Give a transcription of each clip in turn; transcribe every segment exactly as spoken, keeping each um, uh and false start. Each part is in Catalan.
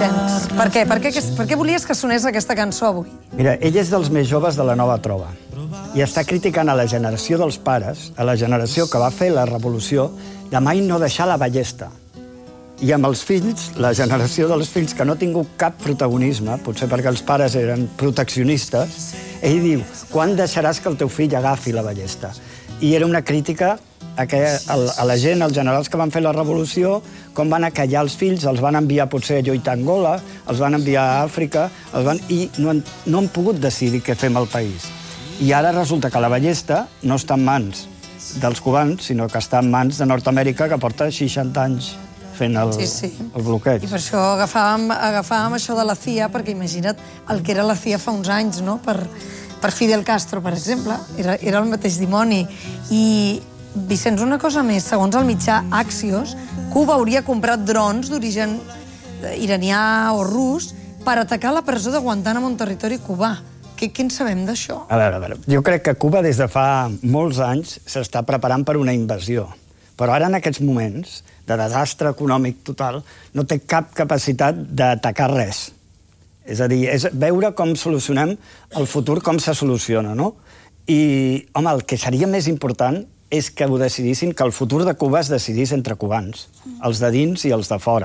Gens. Per què? Per què, per què volies que sonés aquesta cançó avui? Mira, ell és dels més joves de la nova trova i està criticant a la generació dels pares, a la generació que va fer la revolució, de mai no deixar la ballesta. I amb els fills, la generació dels fills que no ha tingut cap protagonisme, potser perquè els pares eren proteccionistes, ell diu, quan deixaràs que el teu fill agafi la ballesta? I era una crítica a, que, a la gent, als generals que van fer la revolució, com van acallar els fills, els van enviar potser a lluitar a Angola, els van enviar a Àfrica, els van, i no han, no han pogut decidir què fer amb el país. I ara resulta que la ballesta no està en mans dels cubans, sinó que està en mans de Nord-Amèrica, que porta seixanta anys fent el, sí, sí. el bloqueig. I per això agafàvem, agafàvem això de la C I A, perquè imagina't el que era la C I A fa uns anys, no? Per, per Fidel Castro, per exemple, era, era el mateix dimoni. I, Vicenç, una cosa més, segons el mitjà Axios, Cuba hauria comprat drons d'origen iranià o rus per atacar la presó de Guantánamo en territori cubà. Què, què en sabem d'això? A veure, a veure, jo crec que Cuba des de fa molts anys s'està preparant per una invasió. Però ara, en aquests moments de desastre econòmic total, no té cap capacitat d'atacar res. És a dir, és veure com solucionem el futur, com se soluciona, no? I, home, el que seria més important és que ho decidissin, que el futur de Cuba es decidís entre cubans, els de dins i els de fora.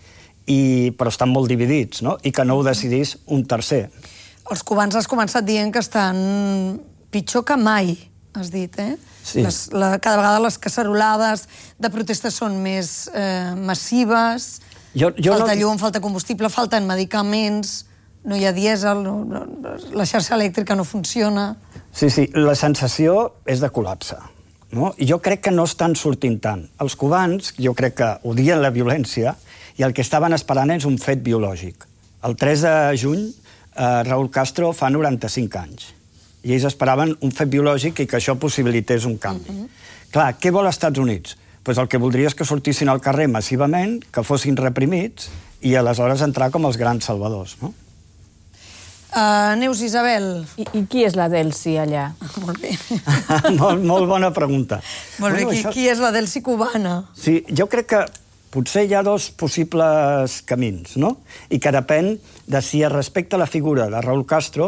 I, però estan molt dividits, no? I que no ho decidís un tercer. Els cubans has començat dient que estan pitjor que mai, has dit, eh? Sí. Les, la, cada vegada les cacerolades de protestes són més eh, massives, jo, jo falta no... llum, falta combustible, falten medicaments, no hi ha dièsel, no, no, la xarxa elèctrica no funciona... Sí, sí, la sensació és de col·lapse. No? I jo crec que no estan sortint tant. Els cubans, jo crec que odien la violència i el que estaven esperant és un fet biològic. El tres de juny, eh, Raúl Castro fa noranta-cinc anys. I ells esperaven un fet biològic i que això possibilités un canvi. Mm-hmm. Clar, què vol els Estats Units? Pues el que voldria és que sortissin al carrer massivament, que fossin reprimits i aleshores entrar com els grans salvadors, no? Uh, Neus Isabel. I, I qui és la Delcy allà? Molt bé. molt, molt bona pregunta. Molt bé, bueno, qui, això... qui és la Delcy cubana? Sí, jo crec que potser hi ha dos possibles camins, no? I que depèn de si es respecta la figura de Raúl Castro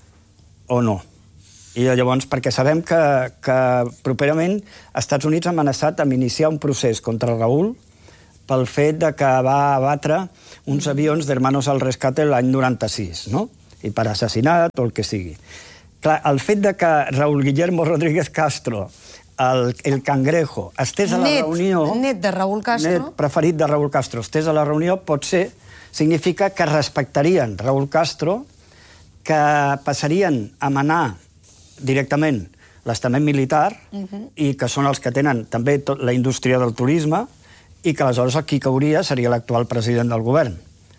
o no. I llavors, perquè sabem que, que properament els Estats Units ha amenaçat amb iniciar un procés contra Raúl pel fet de que va abatre uns avions d'Hermanos al Rescate l'any noranta-sis, no? I per assassinat o el que sigui. Clar, el fet de que Raúl Guillermo Rodríguez Castro, el, el cangrejo, estés a la net, reunió... Net de Raúl Castro. Net preferit de Raúl Castro, estés a la reunió, pot ser, significa que respectarien Raúl Castro, que passarien a manar directament l'estament militar uh-huh. i que són els que tenen també tot la indústria del turisme i que aleshores el qui cauria seria l'actual president del govern.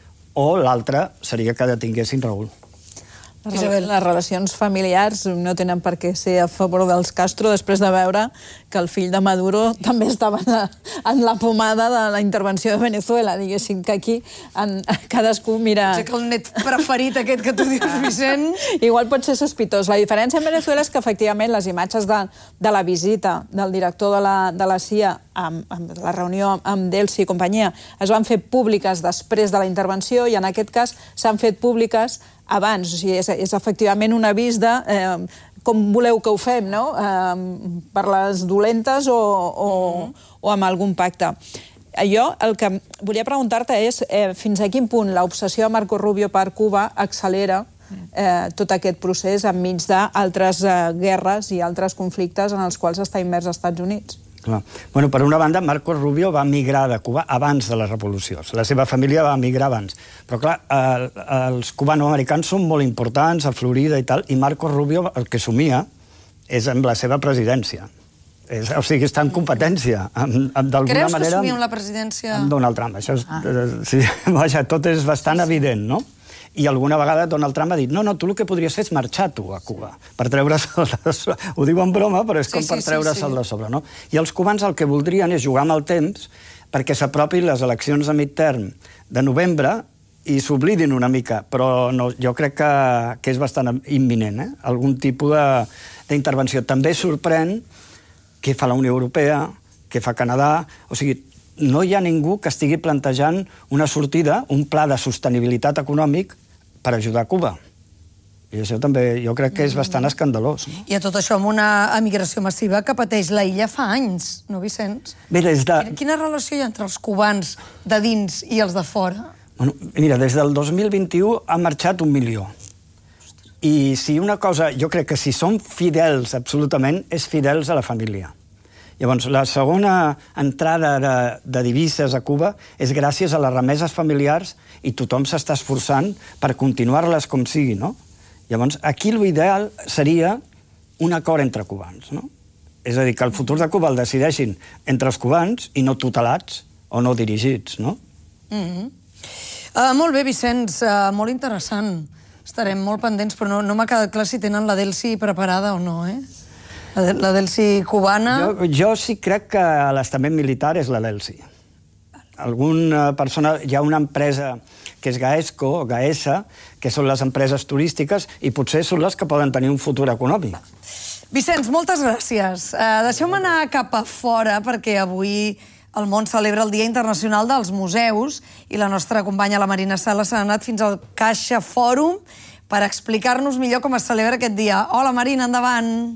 O l'altre seria que detinguessin Raúl. Les, les relacions familiars no tenen per què ser a favor dels Castro després de veure que el fill de Maduro també estava en la, en la pomada de la intervenció de Venezuela, diguéssim, que aquí en, cadascú mira... Potser que el net preferit aquest que tu dius, Vicent... Igual pot ser sospitós. La diferència en Venezuela és que efectivament les imatges de, de la visita del director de la, de la C I A amb, amb la reunió amb Delcy i companyia es van fer públiques després de la intervenció i en aquest cas s'han fet públiques abans, o sigui, és, és efectivament un avís de eh, com voleu que ho fem, no? Eh, per les dolentes o, o, o amb algun pacte. Jo el que volia preguntar-te és eh, fins a quin punt l'obsessió de Marco Rubio per Cuba accelera eh, tot aquest procés enmig d'altres eh, guerres i altres conflictes en els quals està immers als Estats Units. Clar. Bueno, per una banda, Marcos Rubio va migrar de Cuba abans de la revolució. La seva família va migrar abans. Però, clar, eh, els cubanoamericans són molt importants, a Florida i tal, i Marcos Rubio el que somia és amb la seva presidència. És, o sigui, està en competència. Amb, amb, Creus manera, que somia amb la presidència? Amb Donald Trump. Això és, ah. eh, sí, vaja, tot és bastant sí. evident, no? I alguna vegada Donald Trump ha dit no, no, tu el que podries fer és marxar tu a Cuba per treure's-el de sobre. Ho diu en broma, però és com sí, per treure'l sí, sí. de sobre, no? I els cubans el que voldrien és jugar amb el temps perquè s'apropin les eleccions de midterm de novembre i s'oblidin una mica, però no, jo crec que, que és bastant imminent, eh? Algun tipus d'intervenció. També sorprèn què fa la Unió Europea, què fa Canadà, o sigui, no hi ha ningú que estigui plantejant una sortida, un pla de sostenibilitat econòmic per ajudar Cuba. I això també jo crec que és bastant escandalós. No? I a tot això amb una emigració massiva que pateix la illa fa anys, no, Vicenç? Bé, des de... Quina, quina relació hi ha entre els cubans de dins i els de fora? Bueno, mira, des del dos mil vint-i-u ha marxat un milió. I si una cosa... Jo crec que si són fidels absolutament, és fidels a la família. Llavors, la segona entrada de, de divises a Cuba és gràcies a les remeses familiars i tothom s'està esforçant per continuar-les com sigui, no? Llavors, aquí l'ideal seria un acord entre cubans, no? És a dir, que el futur de Cuba el decideixin entre els cubans i no tutelats o no dirigits, no? Mm-hmm. uh, molt bé, Vicenç, uh, molt interessant. Estarem molt pendents, però no, no m'ha quedat clar si tenen la Delsi preparada o no, eh? La, de, la Delsi cubana... Jo, jo sí crec que l'estament militar és la Delsi. Alguna persona... Hi ha una empresa que és Gaesco, o Gaesa, que són les empreses turístiques, i potser són les que poden tenir un futur econòmic. Vicenç, moltes gràcies. Uh, Deixeu-me anar cap a fora, perquè avui el món celebra el Dia Internacional dels Museus, i la nostra companya, la Marina Sala, s'ha anat fins al Caixa Fòrum per explicar-nos millor com es celebra aquest dia. Hola, Marina, endavant.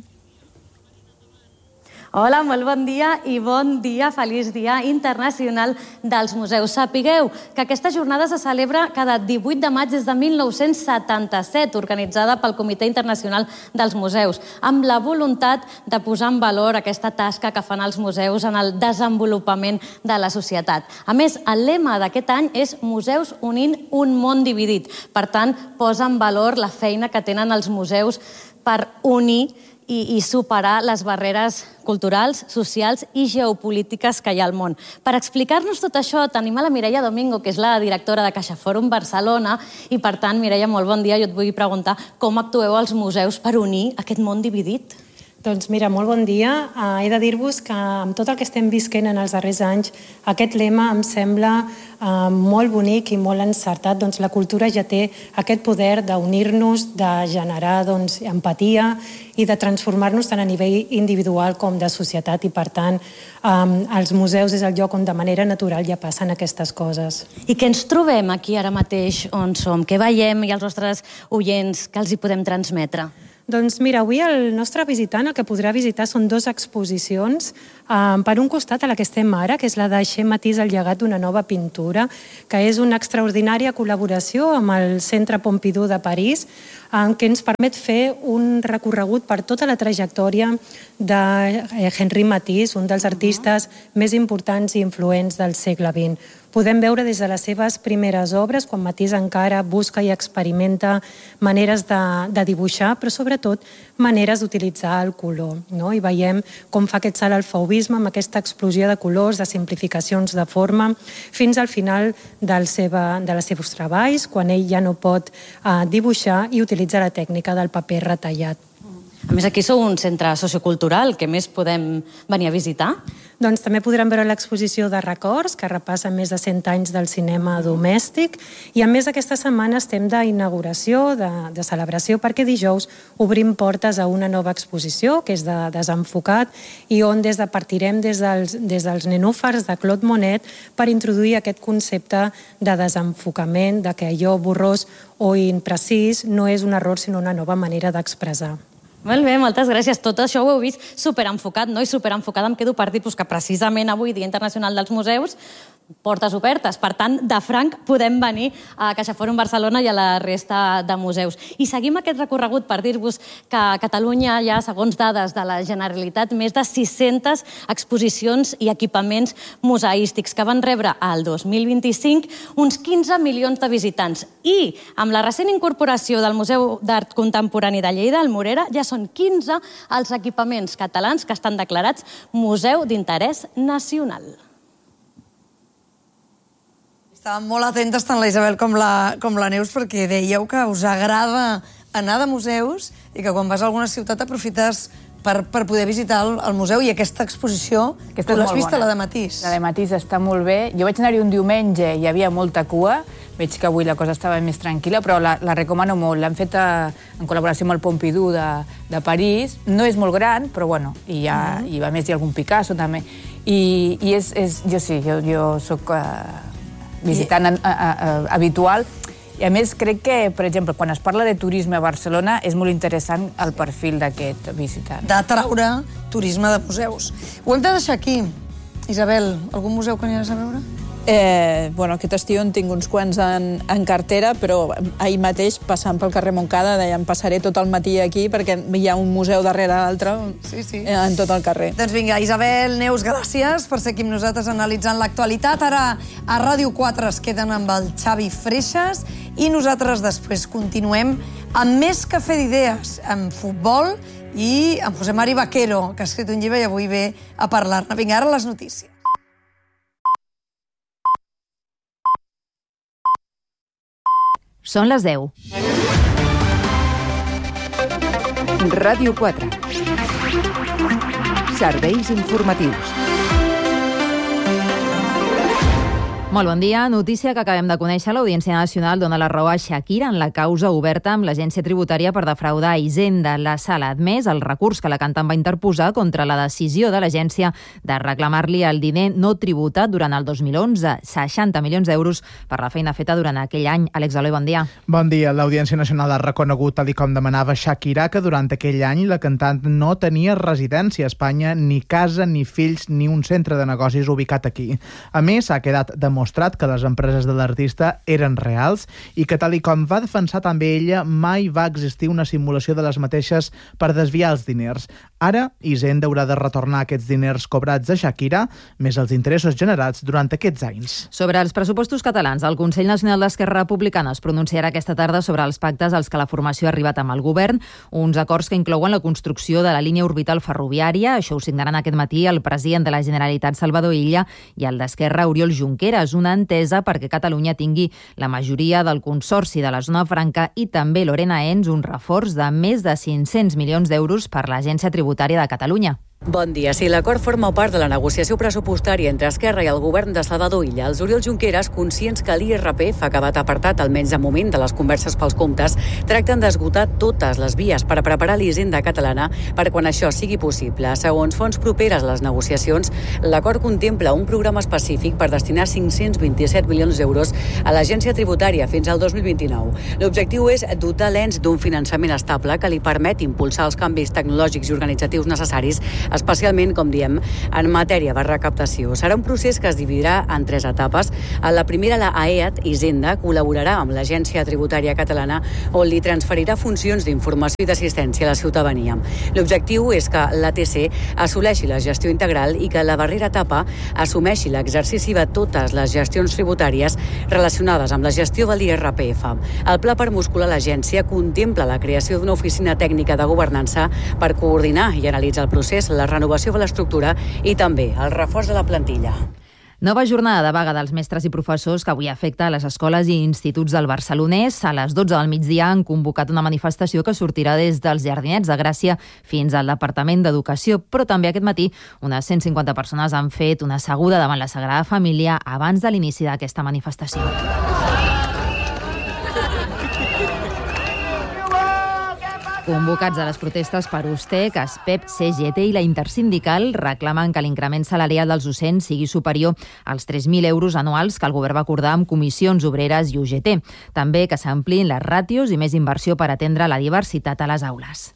Hola, molt bon dia i bon dia, feliç Dia Internacional dels Museus. Sapigueu que aquesta jornada se celebra cada divuit de maig des de mil nou-cents setanta-set, organitzada pel Comitè Internacional dels Museus, amb la voluntat de posar en valor aquesta tasca que fan els museus en el desenvolupament de la societat. A més, el lema d'aquest any és Museus unint un món dividit. Per tant, posa en valor la feina que tenen els museus per unir i, i superar les barreres culturals, socials i geopolítiques que hi ha al món. Per explicar-nos tot això tenim a la Mireia Domingo, que és la directora de Caixa Fòrum Barcelona, i per tant, Mireia, molt bon dia. Jo et vull preguntar com actueu als museus per unir aquest món dividit. Doncs mira, molt bon dia. Uh, he de dir-vos que amb tot el que estem visquent en els darrers anys, aquest lema em sembla uh, molt bonic i molt encertat. Doncs la cultura ja té aquest poder d'unir-nos, de generar doncs, empatia i de transformar-nos tant a nivell individual com de societat. I per tant, um, els museus és el lloc on de manera natural ja passen aquestes coses. I què ens trobem aquí ara mateix on som? Què veiem i als nostres oients que els hi podem transmetre? Doncs mira, avui el nostre visitant el que podrà visitar són dues exposicions. Um, per un costat, a la que estem ara, que és la de Xema Matís, el llegat d'una nova pintura, que és una extraordinària col·laboració amb el Centre Pompidou de París, um, que ens permet fer un recorregut per tota la trajectòria de Henri Matisse, un dels artistes més importants i influents del segle vint. Podem veure des de les seves primeres obres, quan Matisse encara busca i experimenta maneres de, de dibuixar, però sobretot maneres d'utilitzar el color. No? I veiem com fa aquest salt al fauvisme amb aquesta explosió de colors, de simplificacions de forma, fins al final del seva, de les seus treballs, quan ell ja no pot uh, dibuixar i utilitza la tècnica del paper retallat. A més, aquí sou un centre sociocultural. Què més podem venir a visitar? Doncs també podrem veure l'exposició de records, que repassa més de cent anys del cinema domèstic. I a més, aquesta setmana estem d'inauguració, de, de celebració, perquè dijous obrim portes a una nova exposició, que és de Desenfocat, i on des de partirem des dels, des dels nenúfars de Claude Monet per introduir aquest concepte de desenfocament, de que allò borrós o imprecís no és un error, sinó una nova manera d'expressar. Molt bé, moltes gràcies. Tot això ho heu vist superenfocat, no? I superenfocat em quedo per dir que precisament avui, Dia Internacional dels Museus, portes obertes. Per tant, de franc podem venir a Caixa Fòrum Barcelona i a la resta de museus. I seguim aquest recorregut per dir-vos que a Catalunya hi ha, segons dades de la Generalitat, més de sis-centes exposicions i equipaments museístics que van rebre el dos mil vint-i-cinc uns quinze milions de visitants. I amb la recent incorporació del Museu d'Art Contemporani de Lleida, al Morera, ja són quinze els equipaments catalans que estan declarats Museu d'Interès Nacional. Estàvem molt atentes tant la Isabel com la, com la Neus, perquè dèieu que us agrada anar de museus i que quan vas a alguna ciutat aprofites per, per poder visitar el, el museu i aquesta exposició. Aquesta tu l'has molt vist, bona. la de Matís? La de Matís està molt bé. Jo vaig anar-hi un diumenge, hi havia molta cua, veig que avui la cosa estava més tranquil·la, però la, la recomano molt. L'han fet a, en col·laboració amb el Pompidou de, de París. No és molt gran, però bueno, i, hi ha, uh-huh. i a més hi ha algun Picasso també. I, i és, és, jo sí, jo, jo soc uh, visitant I... a, a, a, habitual. I a més crec que, per exemple, quan es parla de turisme a Barcelona és molt interessant el perfil d'aquest visitant. D'atraure turisme de museus. Ho hem de deixar aquí. Isabel, algun museu que aniràs a veure? Eh, bueno, aquest estiu en tinc uns quants en, en cartera, però ahir mateix, passant pel carrer Montcada, deia, em passaré tot el matí aquí perquè hi ha un museu darrere l'altre sí, sí. en tot el carrer. Doncs vinga, Isabel, Neus, gràcies per ser aquí amb nosaltres analitzant l'actualitat. Ara a Ràdio quatre es queden amb el Xavi Freixas i nosaltres després continuem amb més Cafè d'Idees, amb futbol i amb José Mari Vaquero, que ha escrit un llibre i avui ve a parlar-ne. Vinga, ara les notícies. Són les deu. Ràdio quatre. Serveis informatius. Molt bon dia. Notícia que acabem de conèixer. L'Audiència Nacional dona la raó a Shakira en la causa oberta amb l'Agència Tributària per defraudar Hisenda. La Sala ha admès el recurs que la cantant va interposar contra la decisió de l'agència de reclamar-li el diner no tributat durant el dos mil onze, seixanta milions d'euros per la feina feta durant aquell any. Àlex Aloi, bon dia. Bon dia. L'Audiència Nacional ha reconegut, tal com demanava Shakira, que durant aquell any la cantant no tenia residència a Espanya, ni casa, ni fills, ni un centre de negocis ubicat aquí. A més, ha quedat demostrat que les empreses de l'artista eren reals i que, tal i com va defensar també ella, mai va existir una simulació de les mateixes per desviar els diners. Ara, Hisenda haurà de retornar aquests diners cobrats a Shakira, més els interessos generats durant aquests anys. Sobre els pressupostos catalans, el Consell Nacional d'Esquerra Republicana es pronunciarà aquesta tarda sobre els pactes als que la formació ha arribat amb el govern, uns acords que inclouen la construcció de la línia orbital ferroviària. Això ho signaran aquest matí el president de la Generalitat, Salvador Illa, i el d'Esquerra, Oriol Junqueras, una entesa perquè Catalunya tingui la majoria del consorci de la zona franca i també Lorena Ens, un reforç de més de cinc-cents milions d'euros per l'Agència Tributària de Catalunya. Bon dia. Si l'acord forma part de la negociació pressupostària entre Esquerra i el govern de Salvador Illa, els Oriol Junqueras, conscients que l'I R P F ha acabat apartat almenys de moment de les converses pels comptes, tracten d'esgotar totes les vies per preparar l'Hisenda catalana per quan això sigui possible. Segons fonts properes a les negociacions, l'acord contempla un programa específic per destinar cinc-cents vint-i-set milions d'euros a l'Agència Tributària fins al dos mil vint-i-nou. L'objectiu és dotar l'ens d'un finançament estable que li permet impulsar els canvis tecnològics i organitzatius necessaris, especialment, com diem, en matèria de recaptació. Serà un procés que es dividirà en tres etapes. A la primera, la A E A T Hisenda col·laborarà amb l'Agència Tributària Catalana, on li transferirà funcions d'informació i d'assistència a la ciutadania. L'objectiu és que l'A T C assoleixi la gestió integral i que la darrera etapa assumeixi l'exercici de totes les gestions tributàries relacionades amb la gestió de l'I R P F. El pla per muscular l'agència contempla la creació d'una oficina tècnica de governança per coordinar i analitzar el procés, la renovació de l'estructura i també el reforç de la plantilla. Nova jornada de vaga dels mestres i professors que avui afecta a les escoles i instituts del Barcelonès. A les dotze del migdia han convocat una manifestació que sortirà des dels Jardinets de Gràcia fins al Departament d'Educació, però també aquest matí unes cent cinquanta persones han fet una asseguda davant la Sagrada Família abans de l'inici d'aquesta manifestació. Convocats a les protestes per Ustec, Aspep, C G T i la Intersindical reclamen que l'increment salarial dels docents sigui superior als tres mil euros anuals que el govern va acordar amb comissions obreres i U G T. També que s'ampliïn les ràtios i més inversió per atendre la diversitat a les aules.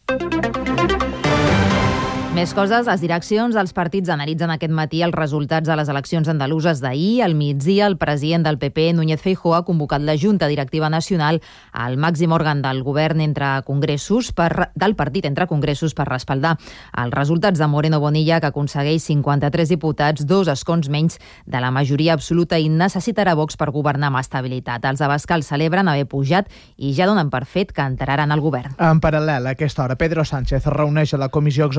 Més coses, les direccions dels partits analitzen aquest matí els resultats de les eleccions andaluses d'ahir. Al migdia, el president del P P, Núñez Feijóo, ha convocat la Junta Directiva Nacional, el màxim òrgan del govern entre congressos per, del partit entre congressos per respaldar els resultats de Moreno Bonilla, que aconsegueix cinquanta-tres diputats, dos escons menys de la majoria absoluta i necessitarà Vox per governar amb estabilitat. Els Abascal celebren haver pujat i ja donen per fet que entraran al govern. En paral·lel, a aquesta hora, Pedro Sánchez reuneix a la comissió executiva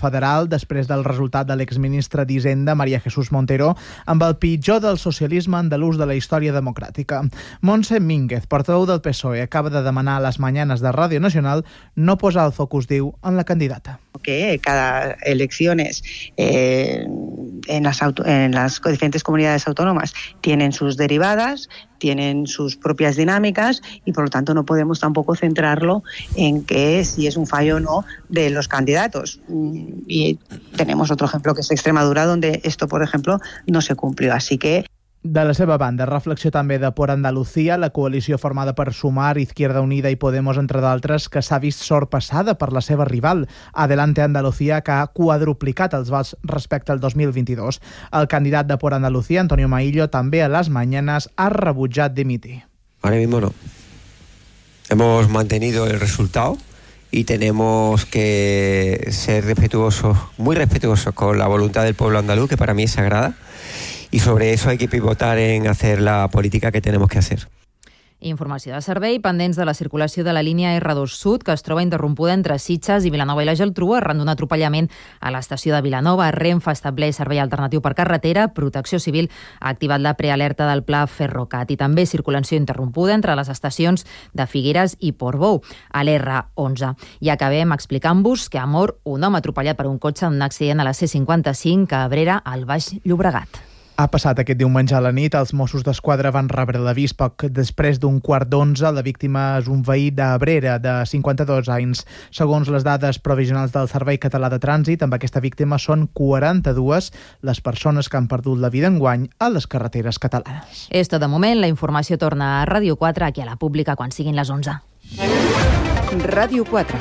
federal després del resultat de l'exministre d'Hisenda, María Jesús Montero, amb el pitjor del socialisme andalús de la història democràtica. Montse Mínguez, portaveu del P S O E, acaba de demanar a les mañanas de Radio Nacional no posar el focus, diu, en la candidata. Que cada elecciones eh, en, las auto, en las diferentes comunidades autónomas tienen sus derivadas, tienen sus propias dinámicas y por lo tanto no podemos tampoco centrarlo en que si es un fallo o no de los candidatos. Y tenemos otro ejemplo que es Extremadura, donde esto, por ejemplo, no se cumplió. Así que de la seva banda, reflexió també de Por Andalucía, la coalició formada per Sumar, Izquierda Unida i Podemos, entre d'altres, que s'ha vist sorpassada per la seva rival, Adelante Andalucía, que ha quadruplicat els vots respecte al dos mil vint-i-dos. El candidat de Por Andalucía, Antonio Maillo, també a les mañanas ha rebutjat dimitir. Ahora mismo no. Hemos mantenido el resultado y tenemos que ser respetuosos, muy respetuosos con la voluntad del pueblo andaluz, que para mí es sagrada. Y sobre eso hay que pivotar en hacer la política que tenemos que hacer. Informació de servei, pendents de la circulació de la línia erre dos Sud, que es troba interrompuda entre Sitges i Vilanova i la Geltrú arran d'un atropellament a l'estació de Vilanova. Renfe estableix servei alternatiu per carretera. Protecció Civil ha activat la prealerta del pla Ferrocat i també circulació interrompuda entre les estacions de Figueres i Portbou, a l'erre onze. I acabem explicant-vos que ha mort un home atropellat per un cotxe en un accident a la C cinquanta-cinc a Abrera, al Baix Llobregat. Ha passat aquest diumenge a la nit. Els Mossos d'Esquadra van rebre l'avís poc després d'un quart d'onze. La víctima és un veí d'Abrera, de cinquanta-dos anys. Segons les dades provisionals del Servei Català de Trànsit, amb aquesta víctima són quaranta-dues les persones que han perdut la vida enguany a les carreteres catalanes. És tot de moment. La informació torna a Ràdio quatre, aquí a la Pública, quan siguin les onze. Ràdio quatre.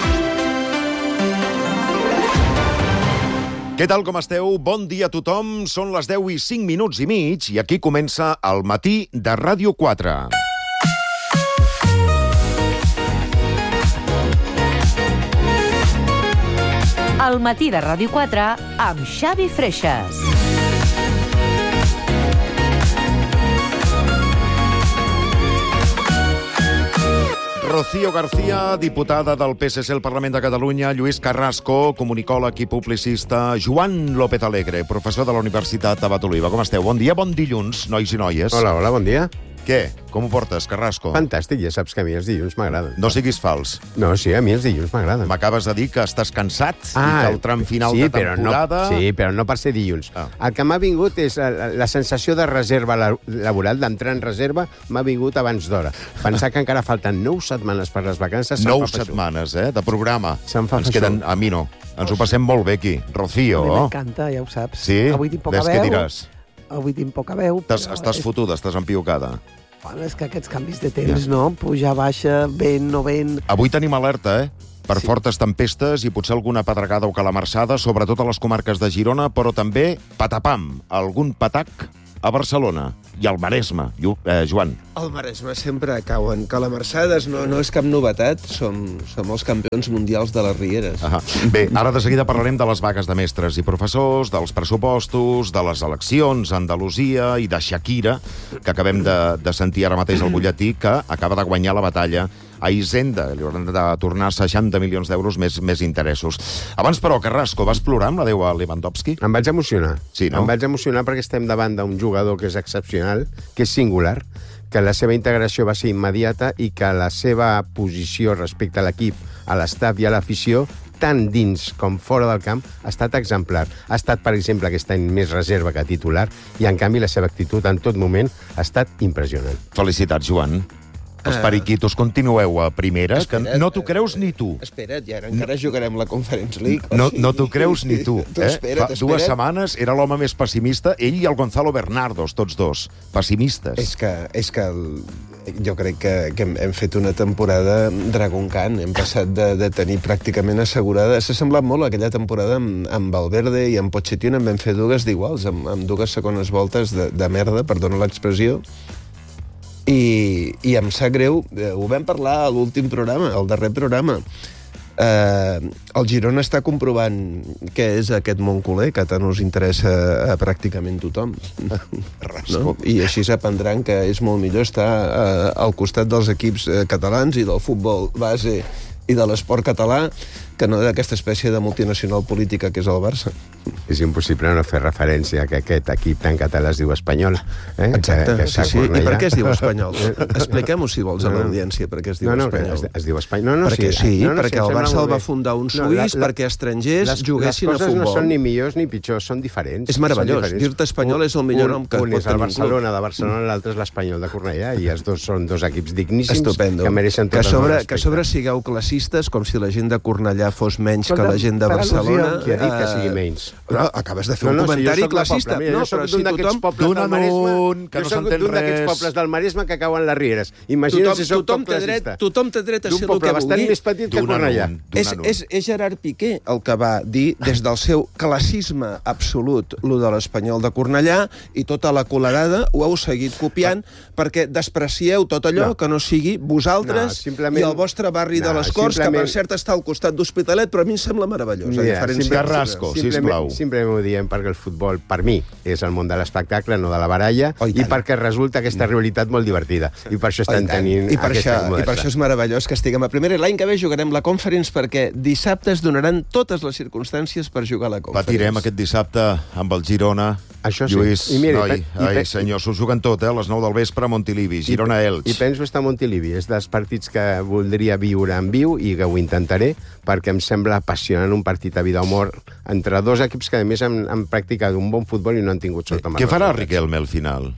Què tal, com esteu? Bon dia a tothom. Són les deu i cinc minuts i mig i aquí comença el matí de Ràdio quatre. El matí de Ràdio quatre amb Xavi Freixas. Rocío García, diputada del P S C al Parlament de Catalunya, Lluís Carrasco, comunicòleg i publicista, Joan López Alegre, professor de la Universitat Abat Oliva. Com esteu? Bon dia, bon dilluns, nois i noies. Hola, hola, bon dia. Què? Com ho portes, Carrasco? Fantàstic, ja saps que a mi els dilluns m'agraden. No siguis fals. No, sí, a mi els dilluns m'agraden. M'acabes de dir que estàs cansat ah, i que el tram final sí, de temporada... Però no, sí, però no per ser dilluns. Ah. El que m'ha vingut és la, la sensació de reserva laboral, d'entrar en reserva, m'ha vingut abans d'hora. Pensar que encara falten nou setmanes per les vacances... Nou setmanes, eh, de programa. Se'm fa Ens queden, a mi no. Ens ho passem molt bé aquí. Rocío. A mi m'encanta, ja ho saps. Sí? Avui tinc poca Ves veu. què diràs? Avui tinc poca veu. Estàs, estàs és... fotuda, estàs empiocada. Bueno, és que aquests canvis de temps, ja. no? Puja, baixa, vent, no vent... Avui tenim alerta, eh? Per sí. fortes tempestes i potser alguna pedregada o calamarsada, sobretot a les comarques de Girona, però també patapam, algun patac a Barcelona i al Maresme, eh, Joan. Al Maresme sempre cauen calamarsades, no, no és cap novetat, som, som els campions mundials de les rieres. Ah, bé, ara de seguida parlarem de les vagues de mestres i professors, dels pressupostos, de les eleccions a Andalusia i de Shakira, que acabem de, de sentir ara mateix al butlletí, que acaba de guanyar la batalla a Hisenda. Li hauran de tornar seixanta milions d'euros més, més interessos. Abans, però, Carrasco, vas plorar amb la Déu a Lewandowski? Em vaig emocionar. Sí, no? Em vaig emocionar perquè estem davant d'un jugador que és excepcional, que és singular, que la seva integració va ser immediata i que la seva posició respecte a l'equip, a l'estaf i a l'afició, tant dins com fora del camp, ha estat exemplar. Ha estat, per exemple, aquest any més reserva que titular i, en canvi, la seva actitud en tot moment ha estat impressionant. Felicitats, Joan. Els periquitos continueu a primeres, que no t'ho creus ni tu. Espera't, ja encara jugarem la Conference League. No, no t'ho creus ni tu. tu eh? espera't, Fa espera't. dues setmanes era l'home més pessimista, ell i el Gonzalo Bernardos, tots dos, pessimistes. És que, és que el, jo crec que, que hem, hem fet una temporada Dragon Khan. Hem passat de, de tenir pràcticament assegurada... S'ha semblat molt aquella temporada amb, amb Valverde i amb Pochettino, en vam fer dues d'iguals, amb, amb dues segones voltes de, de merda, perdona l'expressió. I, i em sap greu, ho vam parlar a l'últim programa, al darrer programa. Eh, el Girona està comprovant què és aquest Montculer, que tant us interessa a pràcticament tothom. No? I així s'aprendran que és molt millor estar eh, al costat dels equips eh, catalans i del futbol base i de l'esport català que no d'aquesta espècie de multinacional política que és el Barça. És impossible no fer referència que aquest equip tan català es diu Espanyol. Eh? Exacte, que, que sí, sí. I per què es diu Espanyol? Expliquem-ho, si vols, a l'audiència, per què es diu no, no, Espanyol. Es, es diu Espanyol. No, no, perquè sí, sí, no, no, perquè sí, el Barça el va bé. fundar un suís no, la, la, perquè estrangers les, juguessin a futbol. Les coses no són ni millors ni pitjors, són diferents. És meravellós. Dir-te Espanyol és el millor nom que un, pot és el tenir un Barcelona de Barcelona, l'altre és l'Espanyol de Cornellà, i els dos són dos equips digníssims. Estupendo. Que mereixen que tot sobre, el que sobre sigueu classistes, com si la gent de Cornellà fos menys que la gent de Barcelona. Qui ha dit que sigui menys? Però acabes de fer un comentari classista. No, però si tothom... Dona'n un, que no s'entén res. Jo soc d'un d'aquests pobles del Maresme que cauen les rieres. Imagina't si soc poc classista. Tothom té dret a ser el que vulgui. D'un poble bastant més petit que Cornellà. És, és, és Gerard Piqué el que va dir, des del seu classisme absolut, lo de l'Espanyol de Cornellà, i tota la colerada ho heu seguit copiant perquè desprecieu tot allò no. que no sigui vosaltres no, simplement... i el vostre barri no, de les Corts, simplement... que per cert està al costat d'Hospitalet, però a mi em sembla meravellós. Mira, Carrasco, sisplau. Simplement ho diem perquè el futbol, per mi, és el món de l'espectacle, no de la baralla, oh, i, i perquè resulta aquesta rivalitat molt divertida. I per això estan oh, tenint I per aquesta això, I per això és meravellós que estiguem a primera. L'any que ve jugarem la Conference perquè dissabte es donaran totes les circumstàncies per jugar a la Conference. Patirem aquest dissabte amb el Girona. Això sí. Lluís, I mira, noi, i, i, ai, senyor, s'ho juguen tot, eh? A les nou del vespre a Montilivi, Girona-Elx. I penso estar a Montilivi. És dels partits que voldria viure en viu i que ho intentaré, perquè em sembla apassionant un partit a vida o mort entre dos equips que, a més, han, han practicat un bon futbol i no han tingut sort amb els Què farà resultats. Riquelme al final?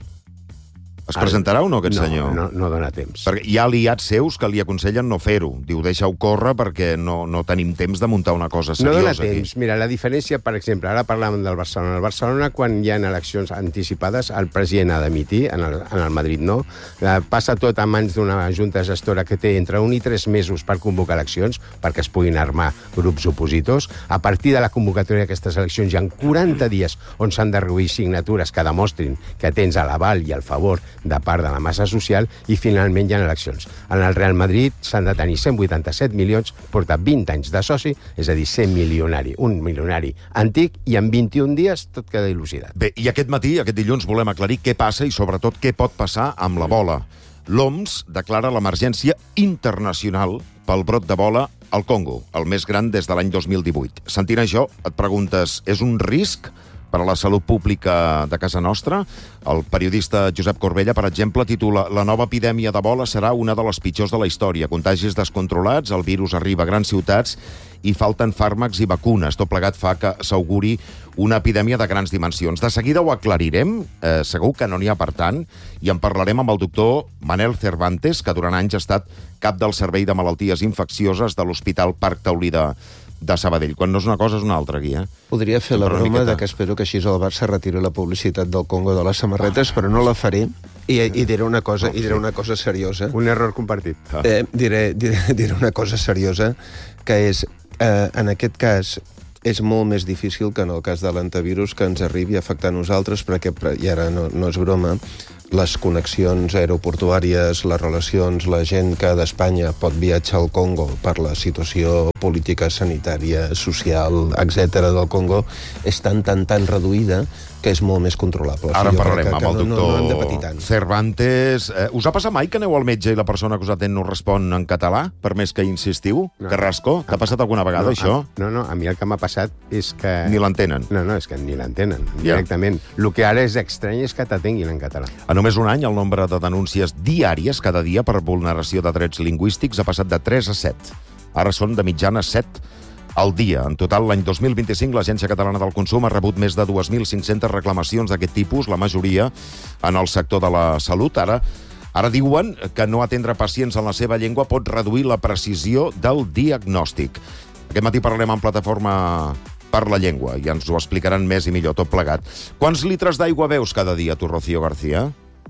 Es presentarà o no, aquest no, senyor? No, no dona temps. Perquè hi ha aliats seus que li aconsellen no fer-ho. Diu, deixa-ho córrer perquè no, no tenim temps de muntar una cosa seriosa. No dona aquí. temps. Mira, la diferència, per exemple, ara parlàvem del Barcelona. El Barcelona, quan hi ha eleccions anticipades, el president ha d'emitir, en, el, en el Madrid no. Passa tot a mans d'una junta gestora que té entre un i tres mesos per convocar eleccions, perquè es puguin armar grups opositors. A partir de la convocatòria d'aquestes eleccions hi ha quaranta dies on s'han de reunir signatures que demostrin que tens a l'aval i al favor de part de la massa social, i finalment hi ha eleccions. En el Real Madrid s'han de tenir cent vuitanta-set milions, porta vint anys de soci, és a dir, ser milionari, un milionari antic, i en vint-i-un dies tot queda il·lucidat. Bé, i aquest matí, aquest dilluns, volem aclarir què passa i sobretot què pot passar amb la bola. L'O M S declara l'emergència internacional pel brot de bola al Congo, el més gran des de l'any dos mil divuit. Sentint això, et preguntes, és un risc per a la salut pública de casa nostra? El periodista Josep Corbella, per exemple, titula «La nova epidèmia de bola serà una de les pitjors de la història. Contagis descontrolats, el virus arriba a grans ciutats i falten fàrmacs i vacunes. Tot plegat fa que s'auguri una epidèmia de grans dimensions». De seguida ho aclarirem, eh, segur que no n'hi ha per tant, i en parlarem amb el doctor Manel Cervantes, que durant anys ha estat cap del Servei de Malalties Infeccioses de l'Hospital Parc Taulí de de Sabadell. Quan no és una cosa, és una altra, aquí, eh? Podria fer la broma de que espero que així el Barça retiri la publicitat del Congo de les samarretes, però no la faré, i, i diré una cosa, i diré una cosa seriosa. Un error compartit. Eh, diré, diré, diré una cosa seriosa, que és, eh, en aquest cas, és molt més difícil que en el cas de l'antivirus que ens arribi a afectar a nosaltres, perquè, i ara no, no és broma, les connexions aeroportuàries, les relacions, la gent que d'Espanya pot viatjar al Congo per la situació política, sanitària, social, etcètera del Congo, és tan, tan, tan reduïda que és molt més controlable. Ara o sigui, parlarem que, que, amb el que doctor no, no hem de patir tant. Cervantes. Eh, us ha passat mai que aneu al metge i la persona que us atén no respon en català, per més que insistiu? No. Carrasco, t'ha passat alguna vegada, no, això? A, no, no, a mi el que m'ha passat és que... Ni l'entenen? No, no, és que ni l'entenen, yeah. directament. El que ara és estrany és que t'atenguin en català. A només un any, el nombre de denúncies diàries cada dia per vulneració de drets lingüístics ha passat de tres a set. Ara són de mitjana set al dia. En total, l'any dos mil vint-i-cinc, l'Agència Catalana del Consum ha rebut més de dos mil cinc-centes reclamacions d'aquest tipus, la majoria en el sector de la salut. Ara, ara diuen que no atendre pacients en la seva llengua pot reduir la precisió del diagnòstic. Aquest matí parlarem en plataforma per la llengua i ens ho explicaran més i millor, tot plegat. Quants litres d'aigua beus cada dia, tu, Rocío García?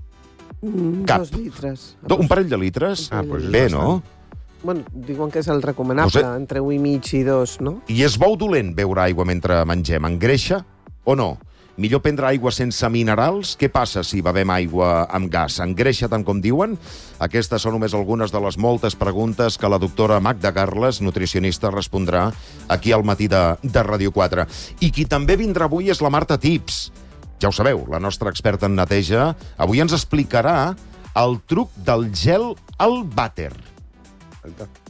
Mm, Cap. Dos litres. Un parell de litres? Ah, pues bé, no? Bueno, diuen que és el recomanable, no sé. entre un i mig i dos, no? I és bo o dolent beure aigua mentre mengem? Engreixa o no? Millor prendre aigua sense minerals? Què passa si bevem aigua amb gas? Engreixa tant com diuen? Aquestes són només algunes de les moltes preguntes que la doctora Magda Carles, nutricionista, respondrà aquí al matí de, de Ràdio quatre. I qui també vindrà avui és la Marta Tips. Ja ho sabeu, la nostra experta en neteja avui ens explicarà el truc del gel al vàter.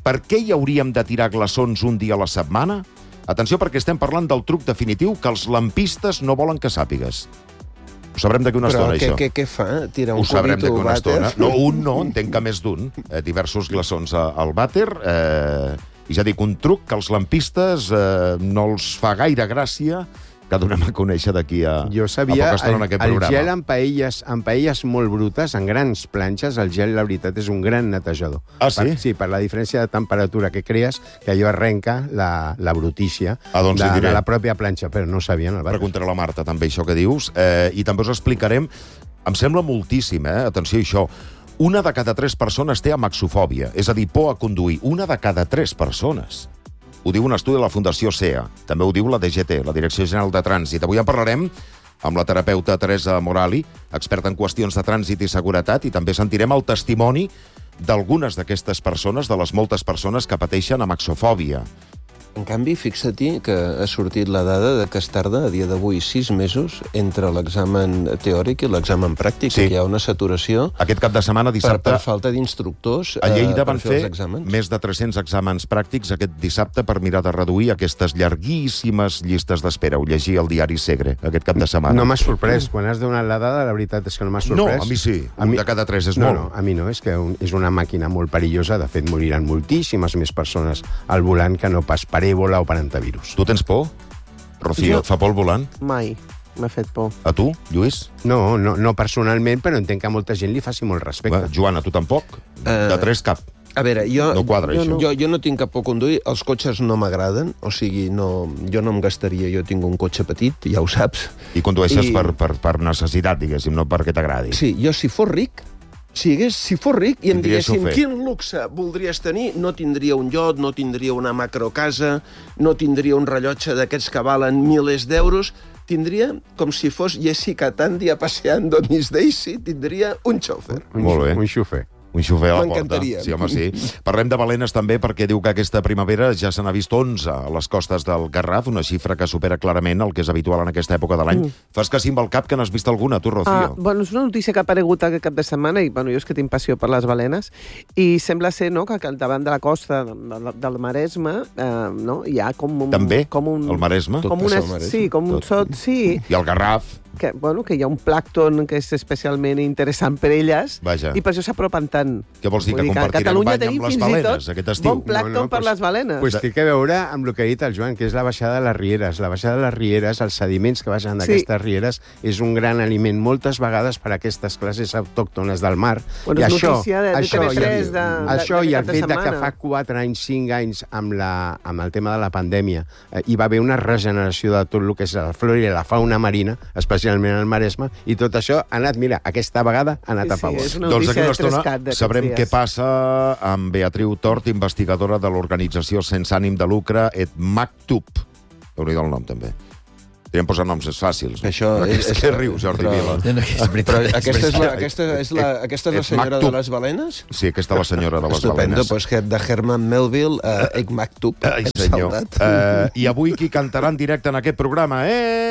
Per què hi hauríem de tirar glaçons un dia a la setmana? Atenció, perquè estem parlant del truc definitiu que els lampistes no volen que sàpigues. Ho sabrem d'aquí una Però estona, què, això. què, què fa? Tirar un Ho sabrem cubito d'aquí una vàter? estona. No, un no, entenc que més d'un. Eh, diversos glaçons a- al vàter. Eh, I ja dic, un truc que als lampistes eh, no els fa gaire gràcia, que donem a conèixer d'aquí a, Jo a sabia, poca estona en el, aquest el programa. gel en paelles, en paelles molt brutes, en grans planxes, el gel, la veritat, és un gran netejador. Ah, sí? Per, sí, per la diferència de temperatura que crees, que allò arrenca la, la brutícia Ah, doncs de, li diré. de la pròpia planxa, però no sabien el vàter. Preguntaré a la Marta també això que dius, eh, i també us explicarem, em sembla moltíssim, eh? Atenció a això, una de cada tres persones té amaxofòbia, és a dir, por a conduir, una de cada tres persones. Ho diu un estudi de la Fundació S E A, també ho diu la D G T, la Direcció General de Trànsit. Avui en parlarem amb la terapeuta Teresa Morali, experta en qüestions de trànsit i seguretat, i també sentirem el testimoni d'algunes d'aquestes persones, de les moltes persones que pateixen amaxofòbia. En canvi, fixa-t'hi que ha sortit la dada de que es tarda, a dia d'avui, sis mesos entre l'examen teòric i l'examen pràctic, Sí. que hi ha una saturació Aquest cap de setmana, dissabte, per, per falta d'instructors a Lleida eh, van per fer els fer exàmens. més de tres-cents exàmens pràctics aquest dissabte per mirar de reduir aquestes llarguíssimes llistes d'espera. Ho llegia al diari Segre aquest cap de setmana. No m'ha sorprès. Quan has donat la dada, la veritat és que no m'ha No, sorprès. a mi sí. Un de cada tres és no, molt. No, a mi no. És que un, és una màquina molt perillosa. De fet, moriran moltíssimes més persones al volant que no pas per èbola o per antivirus. Tu tens por? Rocío, Jo- et fa por el volant? Mai m'ha fet por. A tu, Lluís? No, no, no personalment, però entenc que a molta gent li faci molt respecte. Va, Joana, tu tampoc? Eh, De tres, cap. A veure, jo No quadra, jo, això. jo, jo no tinc cap por a conduir, els cotxes no m'agraden, o sigui, no, jo no em gastaria, jo tinc un cotxe petit, ja ho saps. I condueixes I- per, per, per necessitat, diguéssim, no perquè t'agradi. Sí, jo si fos ric, si, hagués, si fos ric i em Tindries diguessin xofer. quin luxe voldries tenir, no tindria un iot, no tindria una macrocasa, no tindria un rellotge d'aquests que valen milers d'euros, tindria com si fos Jessica Tandy a Paseando Miss Daisy, tindria un xofer. Un, Molt bé. Un xofer. Un xofer a la porta. M'encantaria. Sí, home, sí. Parlem de balenes també perquè diu que aquesta primavera ja se n'ha vist onze a les costes del Garraf, una xifra que supera clarament el que és habitual en aquesta època de l'any. Mm. Fas que sí amb el cap que n'has vist alguna, tu, Rocío. Ah, bueno, és una notícia que ha aparegut aquest cap de setmana i bueno, jo és que tinc passió per les balenes i sembla ser no, que al davant de la costa de, de, del Maresme eh, no, hi ha com un... També? Com un, El Maresme? Com Tot passa una, al Maresme. sí, com un Tot. sot, sí. I el Garraf. Que, bueno, que hi ha un plàcton que és especialment interessant per elles Vaja. i per això s'apropen tant. Què vols dir, Vull que a compartirem Catalunya bany tenim amb les fins i balenes tot aquest estiu? bon plàcton no, no, per pues, les balenes. Pues té que veure amb el que ha dit el Joan, que és la baixada de les rieres. La baixada de les rieres, els sediments que baixen d'aquestes Sí. rieres, és un gran aliment moltes vegades per a aquestes classes autòctones del mar. Bueno, I és això, notícia de- de això, T V tres i, de- de- això de i el cap de fet de que setmana. fa quatre anys, cinc anys, amb, la, amb el tema de la pandèmia, eh, hi va haver una regeneració de tot el que és la flora i la fauna marina, especialment al Maresme, i tot això ha anat, mira, aquesta vegada ha anat Sí, a favor. sí, és una Doncs notícia d'aquí una de estona Trescat d'aquests sabrem dies. què passa amb Beatriu Tort, investigadora de l'organització sense ànim de lucre Et Maktub. Déu-n'hi-do el nom, també. Podríem posar noms més fàcils. No? Això Però és- és... Què rius, Jordi però- Vila? No, no, és veritat. Però aquesta és la, veritat. aquesta és la, aquesta és la Et senyora Maktub. de les balenes? Sí, aquesta és la senyora de les Estupendo, balenes. doncs que de Herman Melville a Egg Maktub. Ai, Hem senyor. saltat. Uh, I avui qui cantarà en directe en aquest programa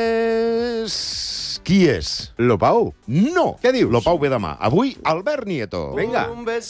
és... Qui és? Lo Pau. No! Què dius? Lo Pau ve demà. Avui, Albert Nieto. Vinga. Un beso